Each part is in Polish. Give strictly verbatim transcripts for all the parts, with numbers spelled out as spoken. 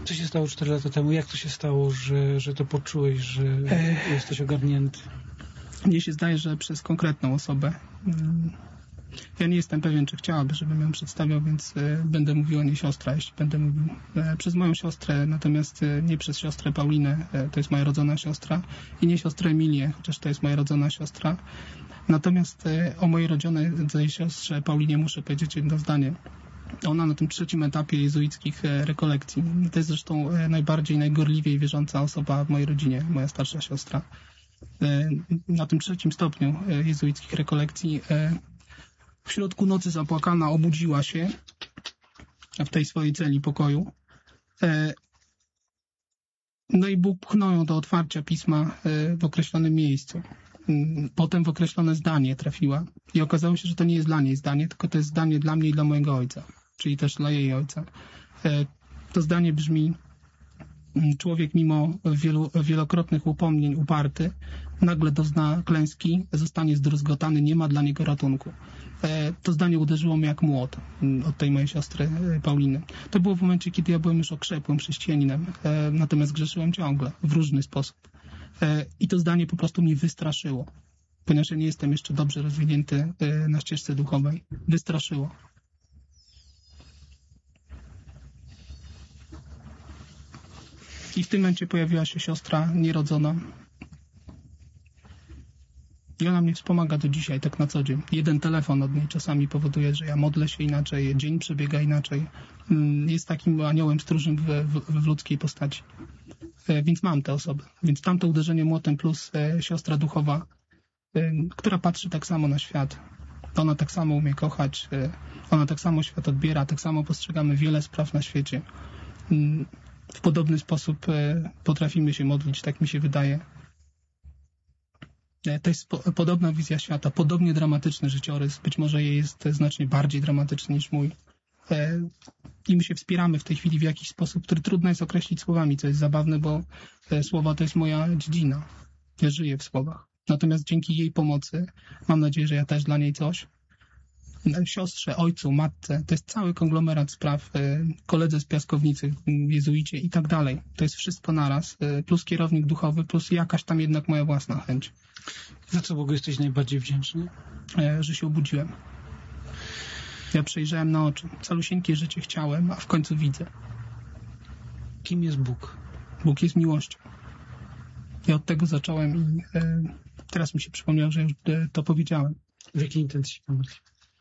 Co się stało cztery lata temu? Jak to się stało, że, że to poczułeś, że Ech. jesteś ogarnięty? Mnie się zdaje, że przez konkretną osobę. Ja nie jestem pewien, czy chciałaby, żebym ją przedstawiał, więc będę mówił o niej siostra, jeśli będę mówił. Przez moją siostrę, natomiast nie przez siostrę Paulinę, to jest moja rodzona siostra, i nie siostrę Emilię, chociaż to jest moja rodzona siostra. Natomiast o mojej rodzonej siostrze Paulinie muszę powiedzieć jedno zdanie. Ona na tym trzecim etapie jezuickich rekolekcji, to jest zresztą najbardziej, najgorliwiej wierząca osoba w mojej rodzinie, moja starsza siostra. Na tym trzecim stopniu jezuickich rekolekcji w środku nocy zapłakana obudziła się w tej swojej celi pokoju. No i Bóg pchnął ją do otwarcia pisma w określonym miejscu. Potem w określone zdanie trafiła i okazało się, że to nie jest dla niej zdanie, tylko to jest zdanie dla mnie i dla mojego ojca, czyli też dla jej ojca. To zdanie brzmi: człowiek mimo wielu, wielokrotnych upomnień uparty, nagle dozna klęski, zostanie zdruzgotany, nie ma dla niego ratunku. To zdanie uderzyło mnie jak młot od tej mojej siostry Pauliny. To było w momencie, kiedy ja byłem już okrzepłym chrześcijaninem, natomiast grzeszyłem ciągle, w różny sposób. I to zdanie po prostu mnie wystraszyło, ponieważ ja nie jestem jeszcze dobrze rozwinięty na ścieżce duchowej. Wystraszyło. I w tym momencie pojawiła się siostra nierodzona. I ona mnie wspomaga do dzisiaj, tak na co dzień. Jeden telefon od niej czasami powoduje, że ja modlę się inaczej, dzień przebiega inaczej. Jest takim aniołem stróżem w, w, w ludzkiej postaci. Więc mam te osoby. Więc tamto uderzenie młotem plus siostra duchowa, która patrzy tak samo na świat. Ona tak samo umie kochać, ona tak samo świat odbiera, tak samo postrzegamy wiele spraw na świecie. W podobny sposób potrafimy się modlić, tak mi się wydaje. To jest po, podobna wizja świata, podobnie dramatyczny życiorys. Być może jej jest znacznie bardziej dramatyczny niż mój. I my się wspieramy w tej chwili w jakiś sposób, który trudno jest określić słowami, co jest zabawne, bo słowa to jest moja dziedzina. Ja żyję w słowach. Natomiast dzięki jej pomocy, mam nadzieję, że ja też dla niej coś, siostrze, ojcu, matce, to jest cały konglomerat spraw, koledze z piaskownicy, jezuicie i tak dalej. To jest wszystko naraz, plus kierownik duchowy, plus jakaś tam jednak moja własna chęć. Za co Bogu jesteś najbardziej wdzięczny? Że się obudziłem. Ja przejrzałem na oczy. Calusieńkie życie chciałem, a w końcu widzę. Kim jest Bóg? Bóg jest miłością. Ja od tego zacząłem i e, teraz mi się przypomniało, że już e, to powiedziałem. W jakiej intencji się modlisz?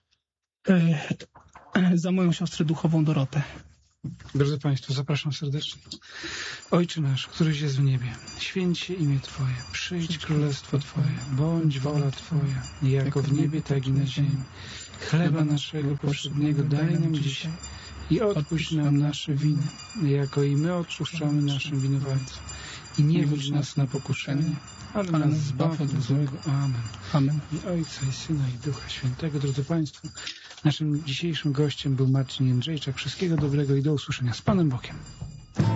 E, za moją siostrę duchową Dorotę. Drodzy Państwo, zapraszam serdecznie. Ojcze nasz, któryś jest w niebie, święć się imię Twoje, przyjdź królestwo Twoje, bądź wola Twoja, jako w niebie, tak i na ziemi. Chleba naszego powszedniego daj nam dzisiaj i odpuść nam nasze winy, jako i my odpuszczamy naszym winowajcom. I nie wódź nas na pokuszenie, ale nas zbaw od złego. Amen. Amen. I Ojca, i Syna, i Ducha Świętego. Drodzy Państwo, naszym dzisiejszym gościem był Marcin Jędrzejczak. Wszystkiego dobrego i do usłyszenia. Z Panem Bogiem.